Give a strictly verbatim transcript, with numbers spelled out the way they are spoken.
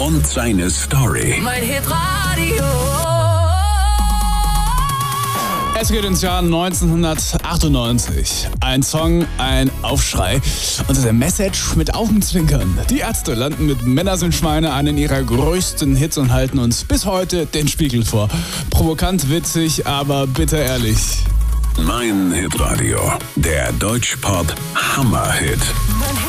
und seine Story. Mein Hitradio. Es geht ins Jahr neunzehnhundertachtundneunzig. Ein Song, ein Aufschrei und der Message mit Augenzwinkern. Die Ärzte landen mit Männer sind Schweine einen ihrer größten Hits und halten uns bis heute den Spiegel vor. Provokant, witzig, aber bitter ehrlich. Mein Hitradio, der Deutschpop Hammerhit.